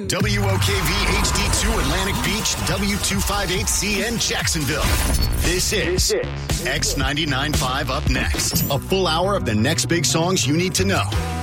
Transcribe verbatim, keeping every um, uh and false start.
W O K V H D two Atlantic Beach, W two fifty-eight C N Jacksonville. This is, is X ninety-nine point five Up Next. A full hour of the next big songs you need to know.